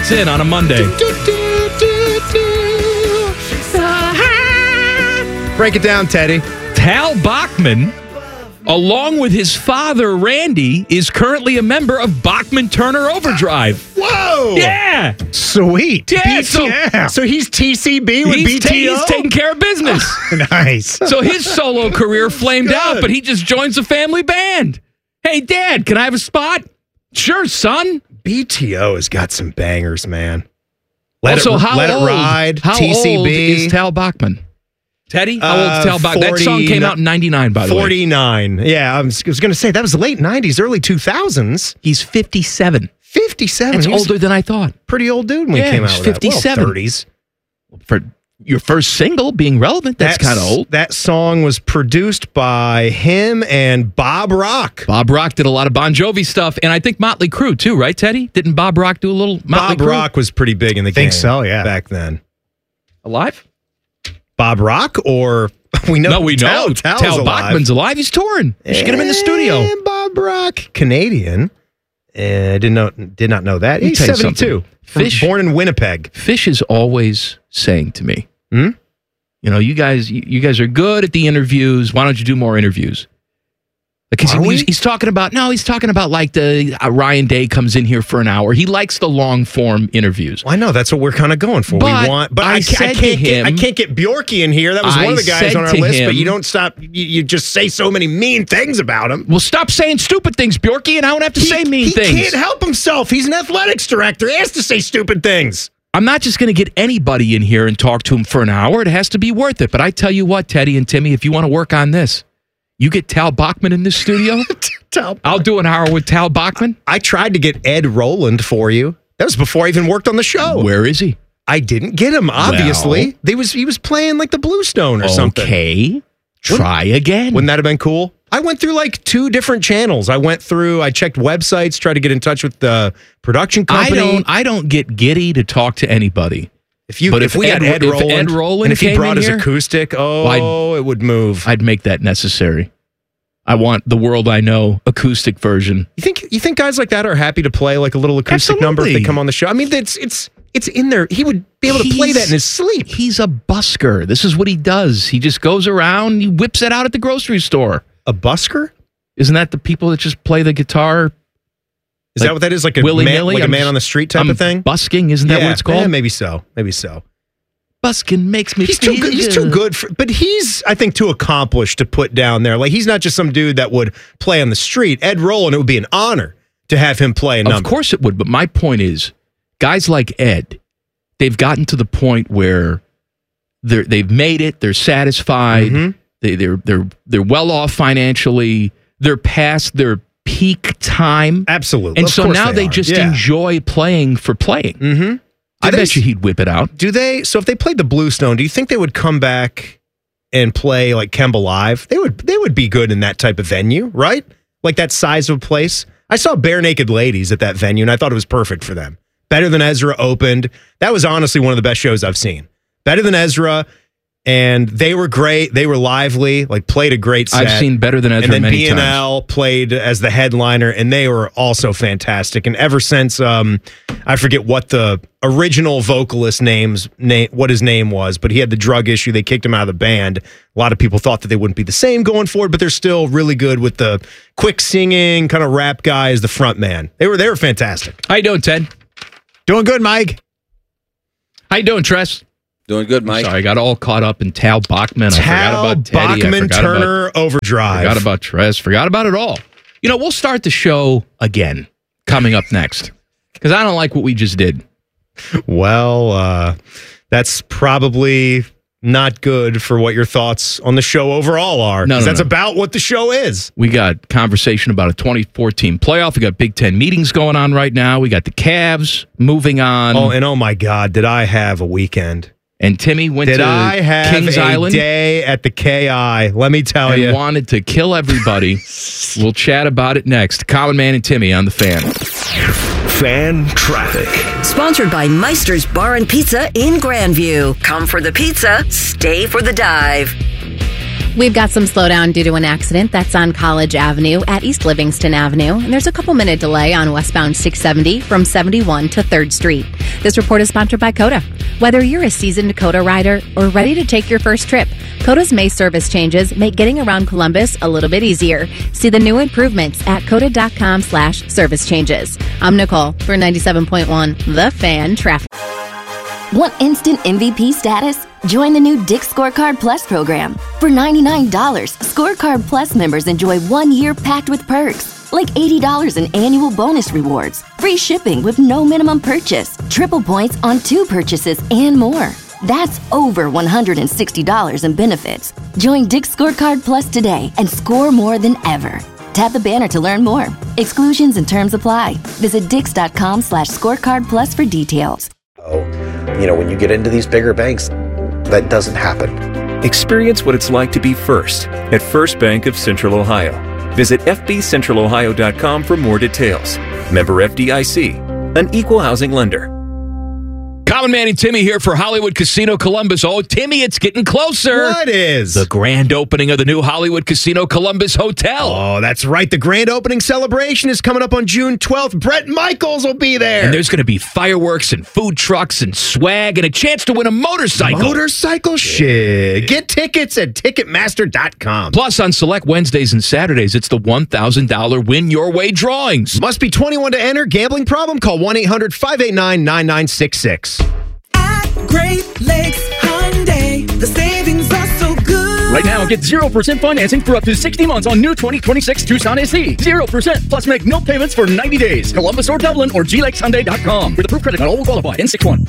gets in on a Monday. Break it down, Teddy. Tal Bachman, along with his father, Randy, is currently a member of Bachman-Turner Overdrive. Whoa! Yeah! Sweet. Yeah, So he's TCB with BTO? He's taking care of business. Nice. So his solo career flamed out, Good. but he just joins a family band. Hey, Dad, can I have a spot? Sure, son. BTO has got some bangers, man. Let it ride. How TCB. old is Tal Bachman? Teddy, how old is Tal Bachman? That 40, song came out in 99, by the way. 49. Yeah, I was going to say, that was the late 90s, early 2000s. He's 57. 57. That's He was older than I thought. pretty old dude when he came out he's with 57. That. Well, 30s. For your first single being relevant, that's kind of old. That song was produced by him and Bob Rock. Bob Rock did a lot of Bon Jovi stuff, and I think Motley Crue, too, right, Teddy? Didn't Bob Rock do a little Motley Bob Crue? Rock was pretty big in the game. Think so, yeah. Back then. Alive? Bob Rock or... We know. No, we know. Tal's Tal alive. Bachman's alive. He's touring. We should get him in the studio. And Bob Rock, Canadian. Did not know that. Let me He's tell you 72. something. Fish- Born in Winnipeg. Fish is always saying to me, you know, you guys are good at the interviews. Why don't you do more interviews? Because he's talking about like the Ryan Day comes in here for an hour. He likes the long form interviews. Well, I know that's what we're kind of going for. But we want, but I can't get Bjorky in here. That was one of the guys on our list. But you don't stop. You just say so many mean things about him. Well, stop saying stupid things, Bjorky, and I don't have to say mean things. He can't help himself. He's an athletics director. He has to say stupid things. I'm not just going to get anybody in here and talk to him for an hour. It has to be worth it. But I tell you what, Teddy and Timmy, if you want to work on this, you get Tal Bachman in this studio. I'll do an hour with Tal Bachman. I tried to get Ed Roland for you. That was before I even worked on the show. Where is he? I didn't get him, obviously. He was playing like the Bluestone or something. Okay. Try again. Wouldn't that have been cool? I went through like 2 different channels. I checked websites, tried to get in touch with the production company. I don't get giddy to talk to anybody. If we had Ed Roland, and if he brought his acoustic, it would move. I'd make that necessary. I want the World I Know acoustic version. You think guys like that are happy to play like a little acoustic number if they come on the show? I mean, it's in there. He would be able to play that in his sleep. He's a busker. This is what he does. He just goes around. He whips it out at the grocery store. A busker? Isn't that the people that just play the guitar? Is that what that is? Like a man on the street type of thing? Busking, isn't that what it's called? Yeah, maybe so. Busking makes me He's too good but he's, I think, too accomplished to put down there. Like, he's not just some dude that would play on the street. Ed Roland, it would be an honor to have him play a number. Of course it would, but my point is, guys like Ed, they've gotten to the point where they've made it, they're satisfied, they're well off financially, they're past their peak time. Absolutely. And so now they just enjoy playing for playing. Mm-hmm. I bet you he'd whip it out. Do they? So if they played the Bluestone, do you think they would come back and play like Kemba Live? They would be good in that type of venue, right? Like that size of a place. I saw Bare Naked Ladies at that venue, and I thought it was perfect for them. Better Than Ezra opened. That was honestly one of the best shows I've seen. Better Than Ezra, and they were great. They were lively, like played a great set. I've seen Better Than Ezra many times. And then BNL played as the headliner, and they were also fantastic. And ever since, I forget what the original vocalist what his name was, but he had the drug issue. They kicked him out of the band. A lot of people thought that they wouldn't be the same going forward, but they're still really good with the quick singing kind of rap guy as the front man. They were fantastic. How you doing, Ted? Doing good, Mike. How you doing, Tress? Doing good, Mike. Sorry, I got all caught up in Tal Bachman. I forgot about Teddy. Bachman-Turner Overdrive. Forgot about Tress. Forgot about it all. You know, we'll start the show again coming up next because I don't like what we just did. Well, that's probably not good for what your thoughts on the show overall are. No, that's about what the show is. We got conversation about a 2014 playoff. We got Big Ten meetings going on right now. We got the Cavs moving on. Oh my God, did I have a weekend? And Timmy went to Kings Island. Did I have a day at the KI? Let me tell you. And wanted to kill everybody. We'll chat about it next. Common Man and Timmy on The Fan. Fan Traffic. Sponsored by Meister's Bar and Pizza in Grandview. Come for the pizza, stay for the dive. We've got some slowdown due to an accident that's on College Avenue at East Livingston Avenue, and there's a couple-minute delay on westbound 670 from 71 to 3rd Street. This report is sponsored by COTA. Whether you're a seasoned COTA rider or ready to take your first trip, COTA's May service changes make getting around Columbus a little bit easier. See the new improvements at COTA.com/service changes. I'm Nicole for 97.1 The Fan Traffic. Want instant MVP status? Join the new Dick's Scorecard Plus program. For $99, Scorecard Plus members enjoy 1 year packed with perks, like $80 in annual bonus rewards, free shipping with no minimum purchase, triple points on 2 purchases, and more. That's over $160 in benefits. Join Dick's Scorecard Plus today and score more than ever. Tap the banner to learn more. Exclusions and terms apply. Visit Dix.com/scorecard plus for details. When you get into these bigger banks, that doesn't happen. Experience what it's like to be first at First Bank of Central Ohio. Visit fbcentralohio.com for more details. Member FDIC, an equal housing lender. Common Man and Timmy here for Hollywood Casino Columbus. Oh, Timmy, it's getting closer. What is? The grand opening of the new Hollywood Casino Columbus Hotel. Oh, that's right. The grand opening celebration is coming up on June 12th. Bret Michaels will be there. And there's going to be fireworks and food trucks and swag and a chance to win a motorcycle. Motorcycle shit. Get tickets at Ticketmaster.com. Plus, on select Wednesdays and Saturdays, it's the $1,000 Win Your Way drawings. Must be 21 to enter. Gambling problem? Call 1-800-589-9966. Great Lakes Hyundai, the savings are so good. Right now, get 0% financing for up to 60 months on new 2026 Tucson SE. 0%, plus make no payments for 90 days. Columbus or Dublin or glakeshyundai.com. With approved credit, not all will qualify. N61.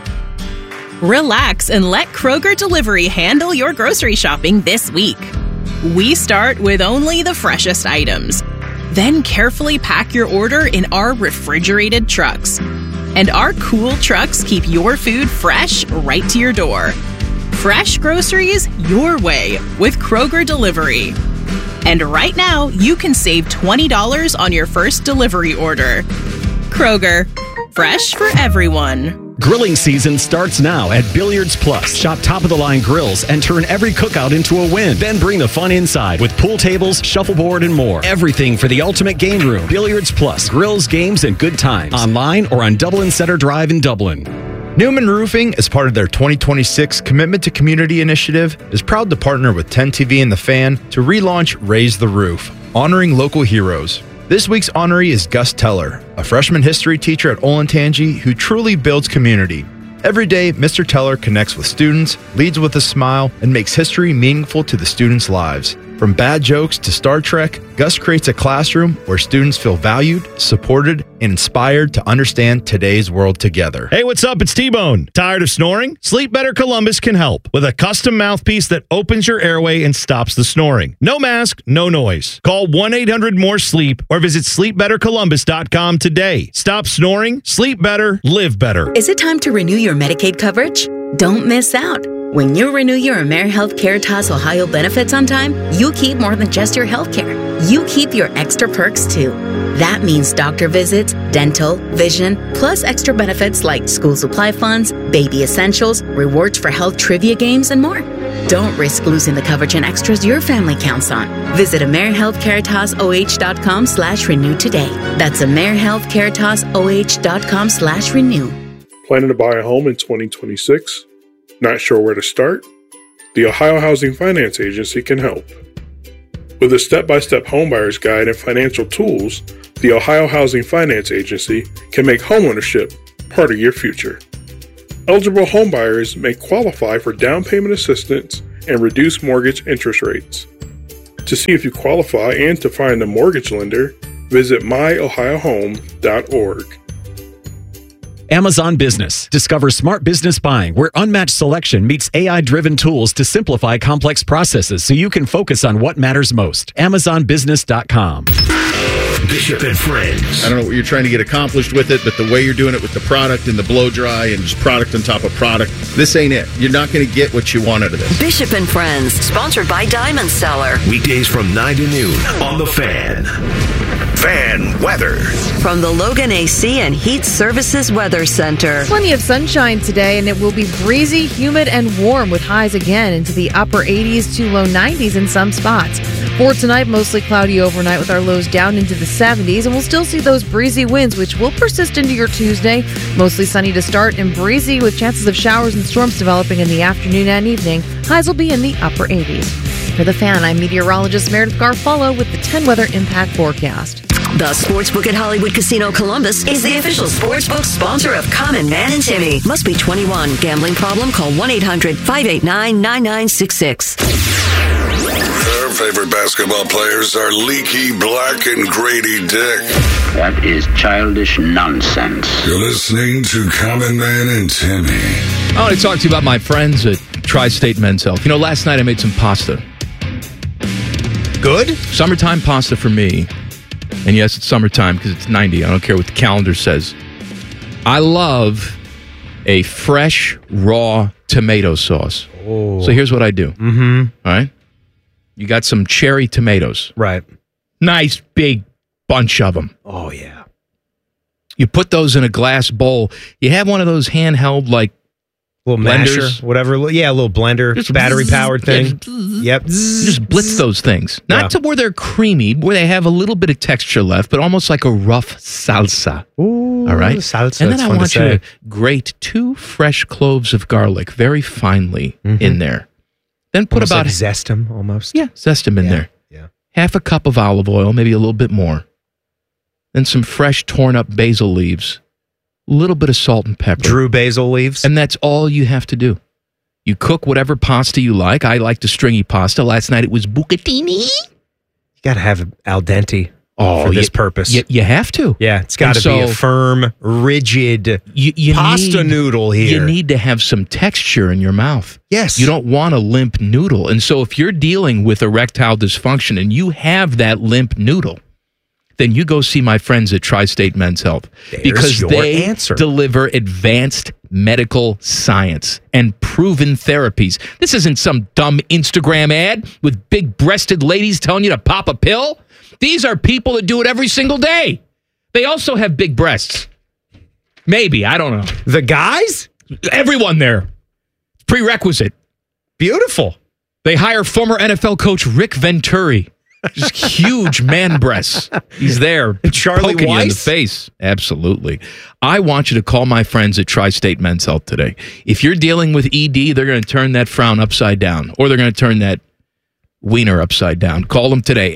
Relax and let Kroger Delivery handle your grocery shopping this week. We start with only the freshest items. Then carefully pack your order in our refrigerated trucks. And our cool trucks keep your food fresh right to your door. Fresh groceries your way with Kroger Delivery. And right now, you can save $20 on your first delivery order. Kroger, fresh for everyone. Grilling season starts now at Billiards Plus. Shop top-of-the-line grills and turn every cookout into a win. Then bring the fun inside with pool tables, shuffleboard, and more. Everything for the ultimate game room. Billiards Plus. Grills, games, and good times. Online or on Dublin Center Drive in Dublin. Newman Roofing, as part of their 2026 Commitment to Community initiative, is proud to partner with 10TV and The Fan to relaunch Raise the Roof, honoring local heroes. This week's honoree is Gus Teller, a freshman history teacher at Olentangy who truly builds community. Every day, Mr. Teller connects with students, leads with a smile, and makes history meaningful to the students' lives. From bad jokes to Star Trek, Gus creates a classroom where students feel valued, supported, and inspired to understand today's world together. Hey, what's up? It's T-Bone. Tired of snoring? Sleep Better Columbus can help with a custom mouthpiece that opens your airway and stops the snoring. No mask, no noise. Call 1-800-MORE-SLEEP or visit sleepbettercolumbus.com today. Stop snoring, sleep better, live better. Is it time to renew your Medicaid coverage? Don't miss out. When you renew your AmeriHealth Caritas Ohio benefits on time, you keep more than just your health care. You keep your extra perks too. That means doctor visits, dental, vision, plus extra benefits like school supply funds, baby essentials, rewards for health trivia games, and more. Don't risk losing the coverage and extras your family counts on. Visit AmeriHealthCaritasoh.com/renew today. That's AmeriHealthCaritasoh.com/renew. Planning to buy a home in 2026? Not sure where to start? The Ohio Housing Finance Agency can help. With a step-by-step homebuyer's guide and financial tools, the Ohio Housing Finance Agency can make homeownership part of your future. Eligible homebuyers may qualify for down payment assistance and reduced mortgage interest rates. To see if you qualify and to find a mortgage lender, visit myohiohome.org. Amazon Business. Discover smart business buying where unmatched selection meets AI-driven tools to simplify complex processes so you can focus on what matters most. AmazonBusiness.com. Bishop and Friends. I don't know what you're trying to get accomplished with it, but the way you're doing it with the product and the blow dry and just product on top of product, this ain't it. You're not going to get what you want out of this. Bishop and Friends, sponsored by Diamond Seller. Weekdays from 9 to noon on The Fan. Fan weather. From the Logan AC and Heat Services Weather Center. Plenty of sunshine today, and it will be breezy, humid, and warm with highs again into the upper 80s to low 90s in some spots. For tonight, mostly cloudy overnight with our lows down into the 70s, and we'll still see those breezy winds, which will persist into your Tuesday. Mostly sunny to start and breezy with chances of showers and storms developing in the afternoon and evening. Highs will be in the upper 80s. For The Fan, I'm meteorologist Meredith Garfolo with the 10 Weather Impact Forecast. The Sportsbook at Hollywood Casino Columbus is the official sportsbook sponsor of Common Man and Timmy. Must be 21. Gambling problem? Call 1-800-589-9966. Their favorite basketball players are Leaky Black and Grady Dick. That is childish nonsense. You're listening to Common Man and Timmy. I want to talk to you about my friends at Tri-State Men's Health. You know, last night I made some pasta. Good? Summertime pasta for me. And yes, it's summertime because it's 90. I don't care what the calendar says. I love a fresh, raw tomato sauce. Oh. So here's what I do. Mm-hmm. All right? You got some cherry tomatoes. Right. Nice big bunch of them. Oh, yeah. You put those in a glass bowl. You have one of those handheld, like, little blenders. masher, whatever. Yeah, a little blender, Just battery-powered thing. Yep. You just blitz those things. Not to where they're creamy, where they have a little bit of texture left, but almost like a rough salsa. Ooh, all right? salsa. And then I want you to grate 2 fresh cloves of garlic very finely in there. Then put almost about... like zest them, almost. Yeah, zest them in there. Yeah. Half a cup of olive oil, maybe a little bit more. Then some fresh torn up basil leaves. A little bit of salt and pepper. Drew basil leaves. And that's all you have to do. You cook whatever pasta you like. I like the stringy pasta. Last night it was bucatini. You got to have it al dente for this purpose. You have to. Yeah, it's got to be a firm, rigid pasta noodle here. You need to have some texture in your mouth. Yes. You don't want a limp noodle. And so if you're dealing with erectile dysfunction and you have that limp noodle, then you go see my friends at Tri-State Men's Health. Because they deliver advanced medical science and proven therapies. This isn't some dumb Instagram ad with big-breasted ladies telling you to pop a pill. These are people that do it every single day. They also have big breasts. Maybe, I don't know. The guys? Everyone there. Prerequisite. Beautiful. They hire former NFL coach Rick Venturi. Just huge man breasts. He's there. Charlie poking you in the Weiss? face. Absolutely. I want you to call my friends at Tri-State Men's Health today. If you're dealing with ED, they're going to turn that frown upside down, or they're going to turn that wiener upside down. Call them today,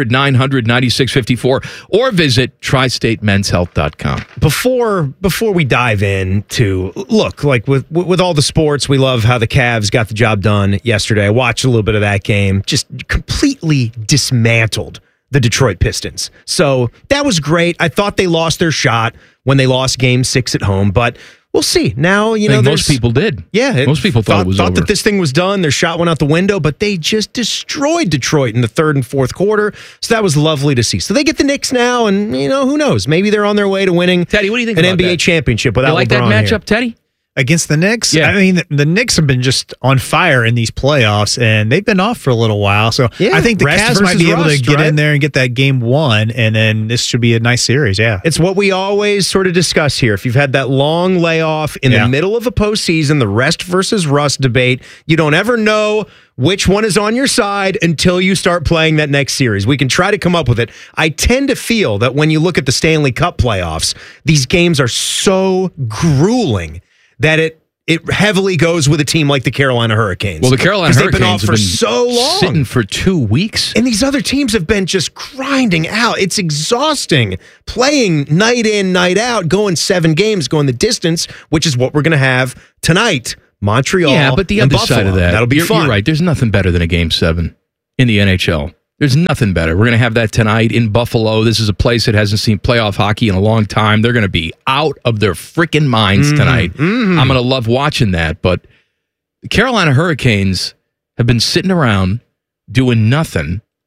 800-900-9654, or visit tristatemenshealth.com. Before we dive into, look, like with all the sports, we love how the Cavs got the job done yesterday. I watched a little bit of that game, just completely dismantled the Detroit Pistons. So that was great. I thought they lost their shot when they lost Game 6 at home, but we'll see. Now, you know, most people did. Yeah. Most people thought it was over. Thought that this thing was done. Their shot went out the window, but they just destroyed Detroit in the third and fourth quarter. So that was lovely to see. So they get the Knicks now, and, you know, who knows? Maybe they're on their way to winning Teddy, what do you think an about NBA that? championship without You like LeBron that matchup, here. Teddy? Against the Knicks? Yeah. I mean, the Knicks have been just on fire in these playoffs, and they've been off for a little while. So Yeah, I think the rest Cavs might be able to versus get rust, in there and get that game won, and then this should be a nice series, yeah. It's what we always sort of discuss here. If you've had that long layoff in the middle of a postseason, the rest versus rust debate, you don't ever know which one is on your side until you start playing that next series. We can try to come up with it. I tend to feel that when you look at the Stanley Cup playoffs, these games are so grueling that it heavily goes with a team like the Carolina Hurricanes. Well, the Carolina they've Hurricanes been off have for been so long, sitting for 2 weeks. and these other teams have been just grinding out. It's exhausting playing night in, night out, going 7 games, going the distance, which is what we're going to have tonight. Montreal, Yeah, but the and other side of Buffalo. that, That'll be you're, fun. You're right. There's nothing better than a Game 7 in the NHL. There's nothing better. We're going to have that tonight in Buffalo. This is a place that hasn't seen playoff hockey in a long time. They're going to be out of their freaking minds tonight. I'm going to love watching that. But the Carolina Hurricanes have been sitting around doing nothing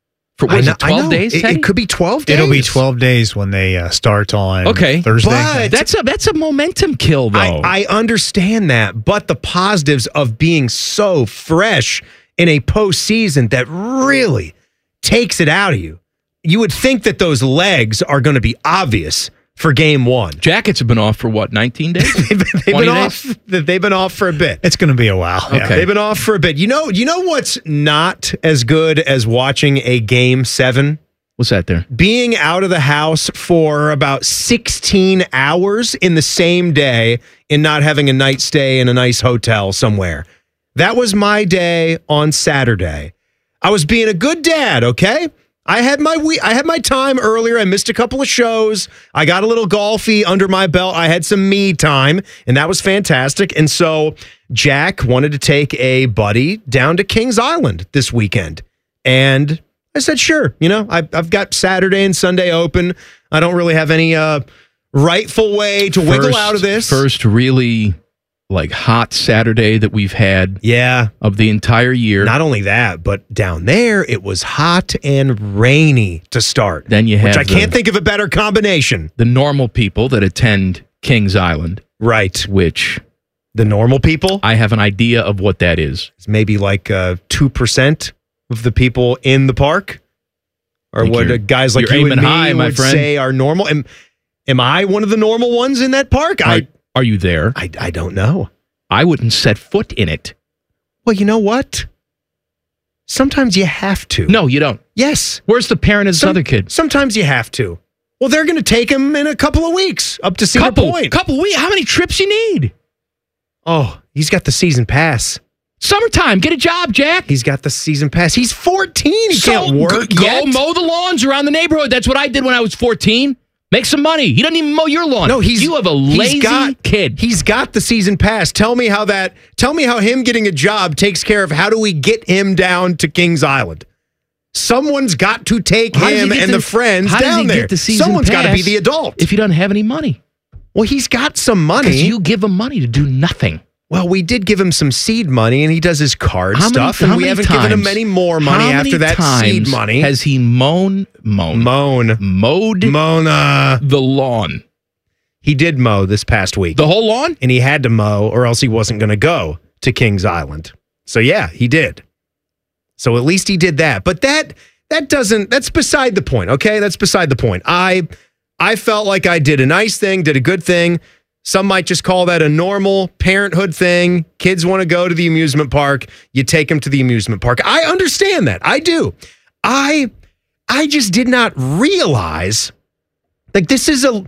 For what is it, 12 days? It could be 12 days. It'll be 12 days when they start on Thursday. But that's a momentum kill, though. I understand that, but the positives of being so fresh in a postseason that really takes it out of you. You would think that those legs are going to be obvious for game one. Jackets have been off for what, 19 days? They've been off for a bit. It's going to be a while. Okay. They've been off for a bit. You know what's not as good as watching a game 7? What's that there? Being out of the house for about 16 hours in the same day and not having a night stay in a nice hotel somewhere. That was my day on Saturday. I was being a good dad, okay? I had my time earlier. I missed a couple of shows. I got a little golfy under my belt. I had some me time, and that was fantastic. And so Jack wanted to take a buddy down to Kings Island this weekend. And I said, sure. I've got Saturday and Sunday open. I don't really have any rightful way to wiggle out of this. First really hot Saturday that we've had of the entire year. Not only that, but down there it was hot and rainy to start. Then you have which I can't think of a better combination. The normal people that attend Kings Island. Right. Which the normal people? I have an idea of what that is. It's maybe 2% of the people in the park. Or what guys like you and me would say are normal. Am I one of the normal ones in that park? Are you there? I don't know. I wouldn't set foot in it. Well, you know what? Sometimes you have to. No, you don't. Yes. Where's the parent of this other kid? Sometimes you have to. Well, they're going to take him in a couple of weeks up to Cedar Point. Couple weeks? How many trips you need? Oh, he's got the season pass. Summertime. Get a job, Jack. He's got the season pass. He's 14. He can't work yet. Go mow the lawns around the neighborhood. That's what I did when I was 14. Make some money. He doesn't even mow your lawn. No, you have a lazy kid. He's got the season pass. Tell me how him getting a job takes care of how do we get him down to Kings Island? Someone's got to take him and the friends down there. Someone's got to be the adult. If he doesn't have any money. Well, he's got some money. Because you give him money to do nothing. Well, we did give him some seed money, and he does his card stuff, and we haven't given him any more money after that seed money. Has he mowed the lawn? He did mow this past week. The whole lawn? And he had to mow, or else he wasn't going to go to Kings Island. So, yeah, he did. So at least he did that. But that's beside the point, okay? That's beside the point. I felt like I did a nice thing, did a good thing. Some might just call that a normal parenthood thing. Kids want to go to the amusement park. You take them to the amusement park. I understand that. I do. I just did not realize this is a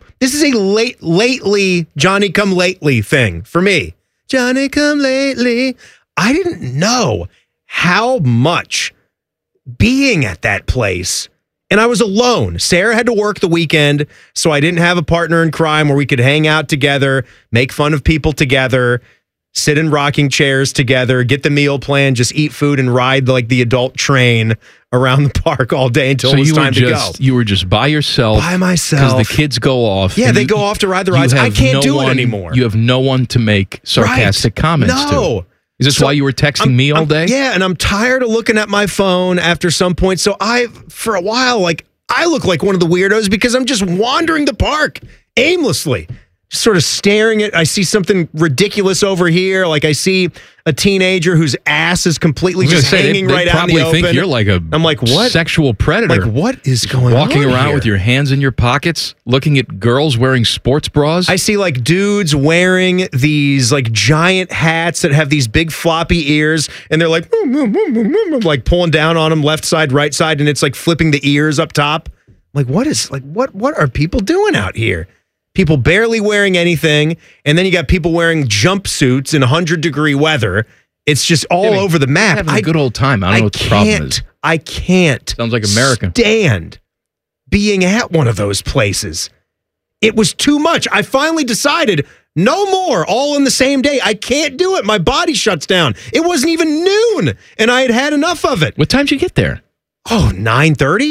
lately Johnny come lately thing for me. Johnny come lately. I didn't know how much being at that place. And I was alone. Sarah had to work the weekend, so I didn't have a partner in crime where we could hang out together, make fun of people together, sit in rocking chairs together, get the meal plan, just eat food and ride the adult train around the park all day until it was time to go. You were just by yourself. By myself. Because the kids go off. Yeah, they go off to ride the rides. I can't do it anymore. You have no one to make sarcastic comments to. No. Is this why you were texting me all day? Yeah, and I'm tired of looking at my phone after some point. So for a while, I look like one of the weirdos because I'm just wandering the park aimlessly, just sort of staring at. I see something ridiculous over here. I see a teenager whose ass is completely just hanging right out in the open. They probably think you're like a what? Sexual predator. What is going on Walking around here? with your hands in your pockets, looking at girls wearing sports bras. I see dudes wearing these giant hats that have these big floppy ears, and they're pulling down on them left side, right side, and it's flipping the ears up top. What are people doing out here? People barely wearing anything, and then you got people wearing jumpsuits in 100-degree weather. It's just all over the map. Having a good old time. I don't know what the problem is. I can't. Sounds like America. Stand being at one of those places. It was too much. I finally decided no more all in the same day. I can't do it. My body shuts down. It wasn't even noon, and I had had enough of it. What time did you get there? Oh, 9:30.